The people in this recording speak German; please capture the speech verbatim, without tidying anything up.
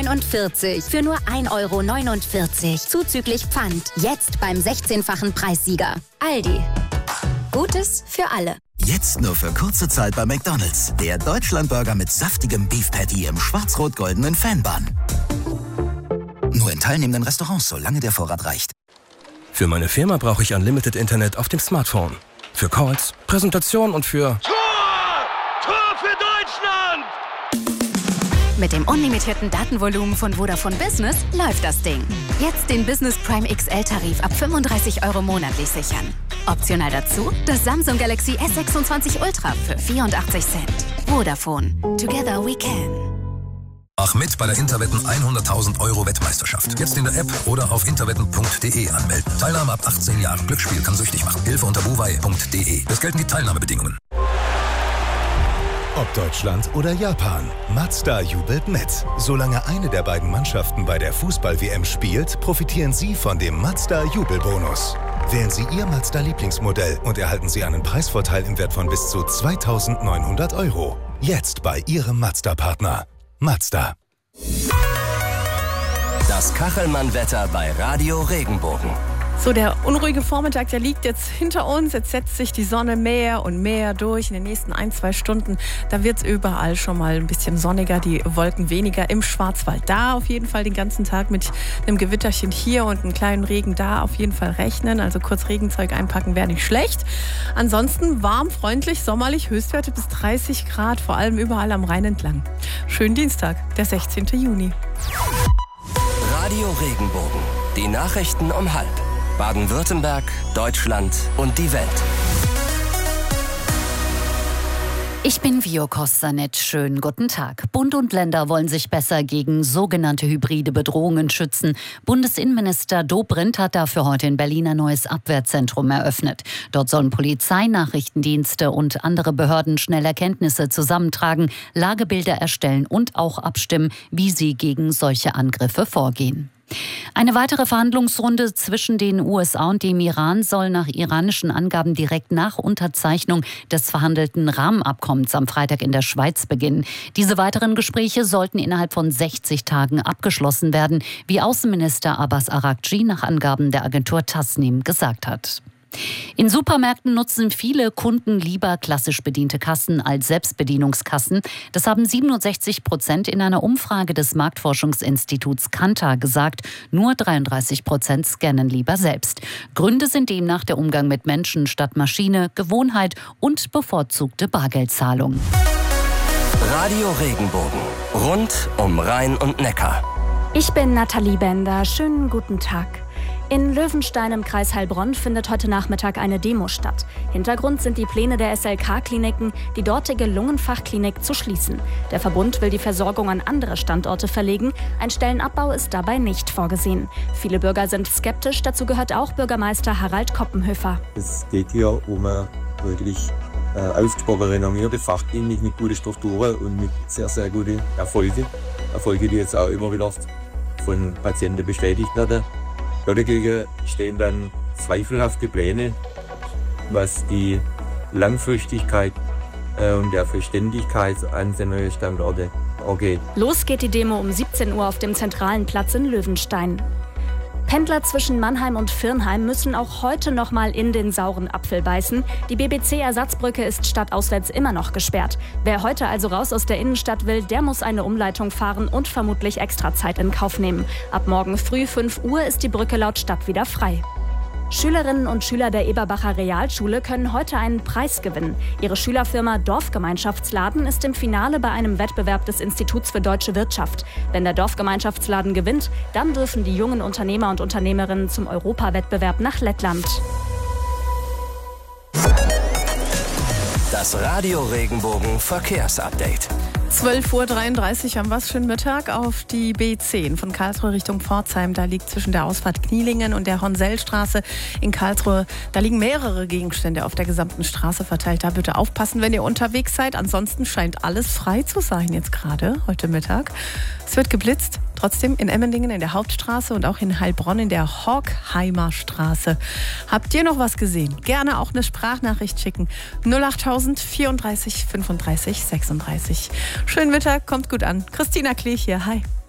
neunundvierzig für nur ein Euro neunundvierzig. Zuzüglich Pfand. Jetzt beim sechzehnfachen Preissieger. Aldi. Gutes für alle. Jetzt nur für kurze Zeit bei McDonald's. Der Deutschlandburger mit saftigem Beef Patty im schwarz-rot-goldenen Fanbun. Nur in teilnehmenden Restaurants, solange der Vorrat reicht. Für meine Firma brauche ich Unlimited Internet auf dem Smartphone. Für Calls, Präsentation und für... Tor! Tor für Deutschland! Mit dem unlimitierten Datenvolumen von Vodafone Business läuft das Ding. Jetzt den Business Prime X L-Tarif ab fünfunddreißig Euro monatlich sichern. Optional dazu das Samsung Galaxy S sechsundzwanzig Ultra für vierundachtzig Cent. Vodafone. Together we can. Mach mit bei der Interwetten hunderttausend Euro Wettmeisterschaft. Jetzt in der App oder auf interwetten punkt de anmelden. Teilnahme ab achtzehn Jahren. Glücksspiel kann süchtig machen. Hilfe unter buwei punkt de. Es gelten die Teilnahmebedingungen. Ob Deutschland oder Japan, Mazda jubelt mit. Solange eine der beiden Mannschaften bei der Fußball-W M spielt, profitieren Sie von dem Mazda-Jubelbonus. Wählen Sie Ihr Mazda-Lieblingsmodell und erhalten Sie einen Preisvorteil im Wert von bis zu zweitausendneunhundert Euro. Jetzt bei Ihrem Mazda-Partner. Mazda. Das Kachelmann-Wetter bei Radio Regenbogen. So, der unruhige Vormittag, der liegt jetzt hinter uns. Jetzt setzt sich die Sonne mehr und mehr durch. In den nächsten ein, zwei Stunden, da wird es überall schon mal ein bisschen sonniger, die Wolken weniger. Im Schwarzwald da auf jeden Fall den ganzen Tag mit einem Gewitterchen hier und einem kleinen Regen da auf jeden Fall rechnen. Also kurz Regenzeug einpacken wäre nicht schlecht. Ansonsten warm, freundlich, sommerlich, Höchstwerte bis dreißig Grad, vor allem überall am Rhein entlang. Schönen Dienstag, der sechzehnten Juni. Radio Regenbogen, die Nachrichten um halb. Baden-Württemberg, Deutschland und die Welt. Ich bin Vio Kostanec. Schönen guten Tag. Bund und Länder wollen sich besser gegen sogenannte hybride Bedrohungen schützen. Bundesinnenminister Dobrindt hat dafür heute in Berlin ein neues Abwehrzentrum eröffnet. Dort sollen Polizei, Nachrichtendienste und andere Behörden schnell Erkenntnisse zusammentragen, Lagebilder erstellen und auch abstimmen, wie sie gegen solche Angriffe vorgehen. Eine weitere Verhandlungsrunde zwischen den U S A und dem Iran soll nach iranischen Angaben direkt nach Unterzeichnung des verhandelten Rahmenabkommens am Freitag in der Schweiz beginnen. Diese weiteren Gespräche sollten innerhalb von sechzig Tagen abgeschlossen werden, wie Außenminister Abbas Araghchi nach Angaben der Agentur Tasnim gesagt hat. In Supermärkten nutzen viele Kunden lieber klassisch bediente Kassen als Selbstbedienungskassen. Das haben siebenundsechzig Prozent in einer Umfrage des Marktforschungsinstituts Kantar gesagt. Nur dreiunddreißig Prozent scannen lieber selbst. Gründe sind demnach der Umgang mit Menschen statt Maschine, Gewohnheit und bevorzugte Bargeldzahlung. Radio Regenbogen. Rund um Rhein und Neckar. Ich bin Nathalie Bender. Schönen guten Tag. In Löwenstein im Kreis Heilbronn findet heute Nachmittag eine Demo statt. Hintergrund sind die Pläne der S L K-Kliniken, die dortige Lungenfachklinik zu schließen. Der Verbund will die Versorgung an andere Standorte verlegen. Ein Stellenabbau ist dabei nicht vorgesehen. Viele Bürger sind skeptisch, dazu gehört auch Bürgermeister Harald Koppenhöfer. Es geht hier um eine wirklich äh, ausgesprochen renommierte Fachklinik mit guten Strukturen und mit sehr, sehr guten Erfolgen. Erfolge, die jetzt auch immer wieder von Patienten bestätigt werden. Dagegen stehen dann zweifelhafte Pläne, was die Langfristigkeit äh, und der Verständlichkeit an den neuen Standorte angeht. Los geht die Demo um siebzehn Uhr auf dem zentralen Platz in Löwenstein. Pendler zwischen Mannheim und Virnheim müssen auch heute noch mal in den sauren Apfel beißen. Die B B C-Ersatzbrücke ist stadtauswärts immer noch gesperrt. Wer heute also raus aus der Innenstadt will, der muss eine Umleitung fahren und vermutlich extra Zeit in Kauf nehmen. Ab morgen früh fünf Uhr ist die Brücke laut Stadt wieder frei. Schülerinnen und Schüler der Eberbacher Realschule können heute einen Preis gewinnen. Ihre Schülerfirma Dorfgemeinschaftsladen ist im Finale bei einem Wettbewerb des Instituts für Deutsche Wirtschaft. Wenn der Dorfgemeinschaftsladen gewinnt, dann dürfen die jungen Unternehmer und Unternehmerinnen zum Europawettbewerb nach Lettland. Das Radio Regenbogen Verkehrsupdate. zwölf Uhr dreiunddreißig haben wir es. Schönen Mittag auf die B zehn von Karlsruhe Richtung Pforzheim. Da liegt zwischen der Ausfahrt Knielingen und der Hornsellstraße in Karlsruhe, da liegen mehrere Gegenstände auf der gesamten Straße verteilt. Da bitte aufpassen, wenn ihr unterwegs seid. Ansonsten scheint alles frei zu sein jetzt gerade, heute Mittag. Es wird geblitzt. Trotzdem in Emmendingen in der Hauptstraße und auch in Heilbronn in der Horkheimer Straße. Habt ihr noch was gesehen? Gerne auch eine Sprachnachricht schicken. null achttausend vierunddreißig fünfunddreißig sechsunddreißig. Schönen Mittag, kommt gut an. Christina Klich hier, hi.